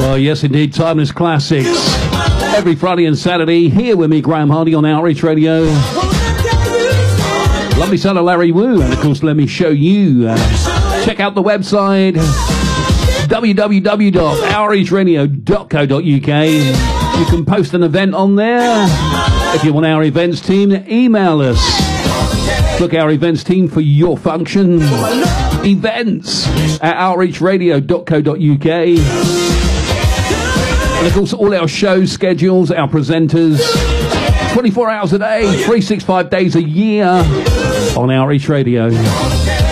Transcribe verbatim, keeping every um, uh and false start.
Well, yes, indeed. Timeless classics. Every Friday and Saturday, here with me, Graham Hardy, on Outreach Radio. Lovely son of Larry Wu. And, of course, let me show you. Uh, check out the website, w w w dot outreach radio dot co dot u k. You can post an event on there. If you want our events team, email us. Book our events team for your function. Events at outreach radio dot co dot u k. And of course, all our show schedules, our presenters, twenty-four hours a day, three hundred sixty-five days a year on Outreach Radio.